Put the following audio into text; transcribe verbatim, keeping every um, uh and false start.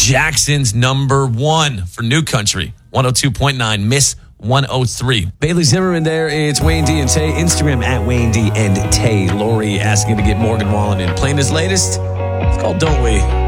Jackson's number one for New Country. one oh two point nine, Miss one oh three. Bailey Zimmerman there. It's Wayne D and Tay. Instagram at Wayne D and Tay. Lori asking to get Morgan Wallen in. Playing his latest. It's called Don't We?